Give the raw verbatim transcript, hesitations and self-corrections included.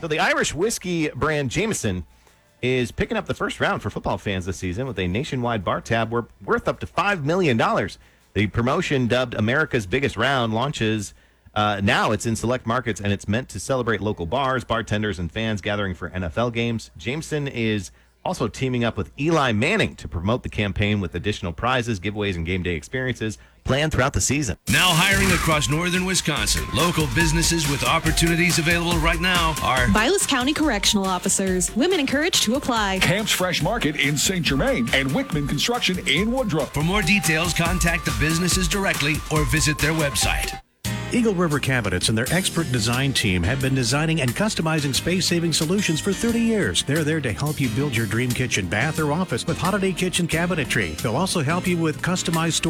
So the Irish whiskey brand Jameson is picking up the first round for football fans this season with a nationwide bar tab worth, worth up to five million dollars. The promotion, dubbed America's Biggest Round, launches uh, now. It's in select markets, and it's meant to celebrate local bars, bartenders, and fans gathering for N F L games. Jameson is also teaming up with Eli Manning to promote the campaign with additional prizes, giveaways, and game day experiences planned throughout the season. Now hiring across northern Wisconsin. Local businesses with opportunities available right now are Vilas County Correctional Officers. Women encouraged to apply. Camp's Fresh Market in Saint Germain and Wickman Construction in Woodruff. For more details, contact the businesses directly or visit their website. Eagle River Cabinets and their expert design team have been designing and customizing space-saving solutions for thirty years. They're there to help you build your dream kitchen, bath, or office with holiday kitchen cabinetry. They'll also help you with customized storage